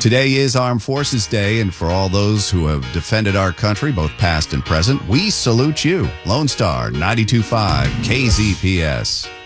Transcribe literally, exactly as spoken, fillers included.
Today is Armed Forces Day, and for all those who have defended our country, both past and present, we salute you. Lone Star ninety-two point five K Z P S.